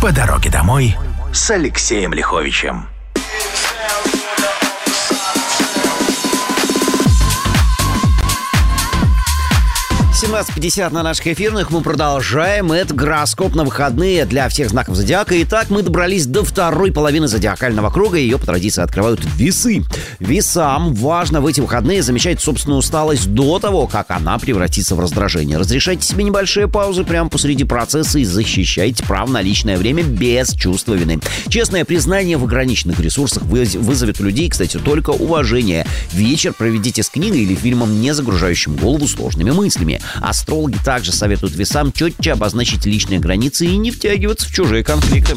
По дороге домой с Алексеем Лиховичем. 17:50 на наших эфирных. Мы продолжаем. Это гороскоп на выходные для всех знаков зодиака. Итак, мы добрались до второй половины зодиакального круга. Ее по традиции открывают весы. Весам важно в эти выходные замечать собственную усталость до того, как она превратится в раздражение. Разрешайте себе небольшие паузы прямо посреди процесса и защищайте право на личное время без чувства вины. Честное признание в ограниченных ресурсах вызовет у людей, кстати, только уважение. Вечер проведите с книгой или фильмом, не загружающим голову сложными мыслями. Астрологи также советуют весам четче обозначить личные границы и не втягиваться в чужие конфликты.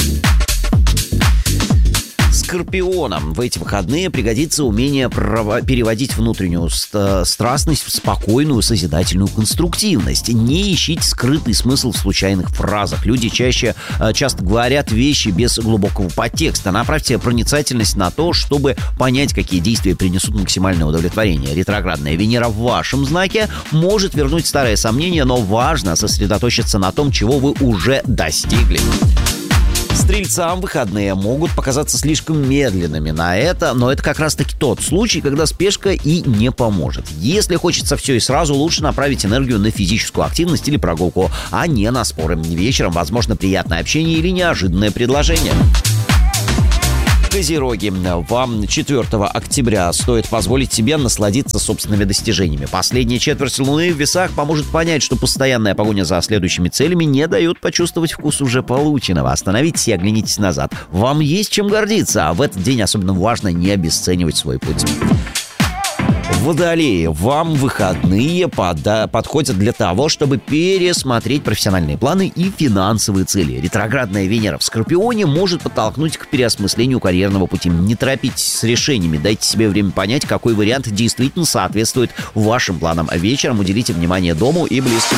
Скорпионам в эти выходные пригодится умение переводить внутреннюю страстность в спокойную, созидательную конструктивность. Не ищите скрытый смысл в случайных фразах. Люди часто говорят вещи без глубокого подтекста. Направьте проницательность на то, чтобы понять, какие действия принесут максимальное удовлетворение. Ретроградная Венера в вашем знаке может вернуть старые сомнения, но важно сосредоточиться на том, чего вы уже достигли. Стрельцам выходные могут показаться слишком медленными но это как раз-таки тот случай, когда спешка и не поможет. Если хочется все и сразу, лучше направить энергию на физическую активность или прогулку, а не на споры. Вечером возможно приятное общение или неожиданное предложение. Козероги, вам 4 октября стоит позволить себе насладиться собственными достижениями. Последняя четверть Луны в весах поможет понять, что постоянная погоня за следующими целями не дает почувствовать вкус уже полученного. Остановитесь и оглянитесь назад. Вам есть чем гордиться, а в этот день особенно важно не обесценивать свой путь. Водолеи, вам выходные подходят для того, чтобы пересмотреть профессиональные планы и финансовые цели. Ретроградная Венера в Скорпионе может подтолкнуть к переосмыслению карьерного пути. Не торопитесь с решениями, дайте себе время понять, какой вариант действительно соответствует вашим планам. А вечером уделите внимание дому и близким.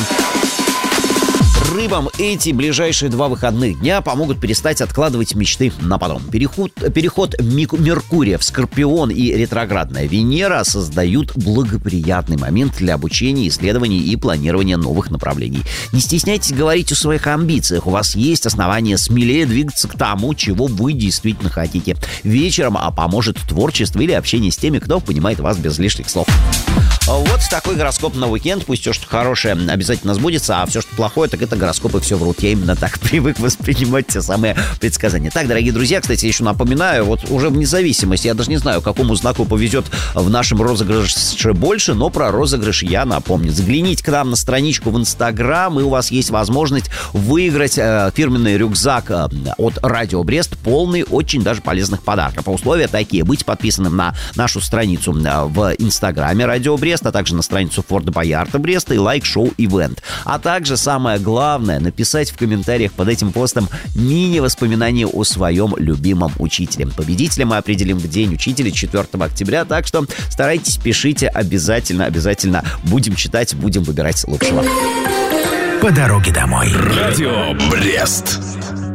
Рыбам эти ближайшие 2 выходных дня помогут перестать откладывать мечты на потом. Переход Меркурия в Скорпион и ретроградная Венера создают благоприятный момент для обучения, исследований и планирования новых направлений. Не стесняйтесь говорить о своих амбициях. У вас есть основания смелее двигаться к тому, чего вы действительно хотите. Вечером поможет творчество или общение с теми, кто понимает вас без лишних слов. Вот такой гороскоп на уикенд. Пусть все, что хорошее, обязательно сбудется, а все, что плохое, так это гороскопы все врут. Я именно так привык воспринимать те самые предсказания. Так, дорогие друзья, кстати, еще напоминаю, вот уже вне зависимости, я даже не знаю, какому знаку повезет в нашем розыгрыше больше, но про розыгрыш я напомню. Загляните к нам на страничку в Инстаграм, и у вас есть возможность выиграть фирменный рюкзак от Радио Брест, полный очень даже полезных подарков. А условия такие: быть подписанным на нашу страницу в Инстаграме Радио Брест, а также на страницу Форда Боярда Бреста и лайк-шоу «Ивент». А также самое главное — написать в комментариях под этим постом мини-воспоминания о своем любимом учителе. Победителя мы определим в День учителя 4 октября, так что старайтесь, пишите, обязательно будем читать, будем выбирать лучшего. По дороге домой. Радио Брест.